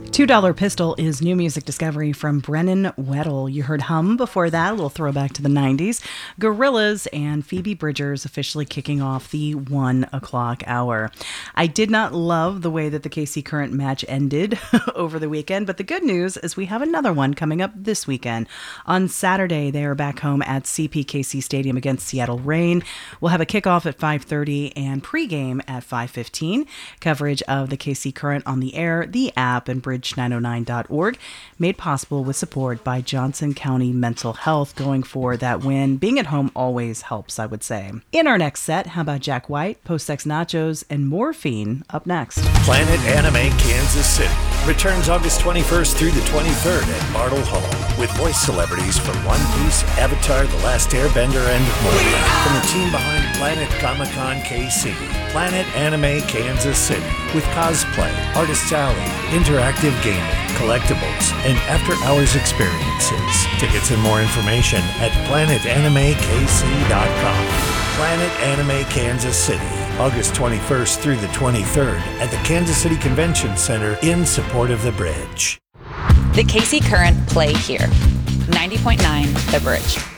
$2 Pistol is new music discovery from Brennan Weddle. You heard Hum before that, a little throwback to the 90s. Gorillaz and Phoebe Bridgers officially kicking off the 1 o'clock hour. I did not love the way that the KC Current match ended over the weekend, but the good news is we have another one coming up this weekend. On Saturday, they are back home at CPKC Stadium against Seattle Reign. We'll have a kickoff at 5:30 and pregame at 5:15. Coverage of the KC Current on the air, the app, and bridge909.org, made possible with support by Johnson County Mental Health. Going for that win. Being at home always helps, I would say. In our next set, how about Jack White, Post-Sex Nachos, and Morphine up next. Planet Anime Kansas City returns August 21st through the 23rd at Bartle Hall with voice celebrities from One Piece, Avatar, The Last Airbender, and more. From the team behind Planet Comic-Con KC, Planet Anime Kansas City with cosplay, Artists Alley, interactive gaming, collectibles, and after-hours experiences. Tickets and more information at planetanimekc.com. Planet Anime Kansas City, August 21st through the 23rd at the Kansas City Convention Center in support of The Bridge. The KC Current play here. 90.9 The Bridge.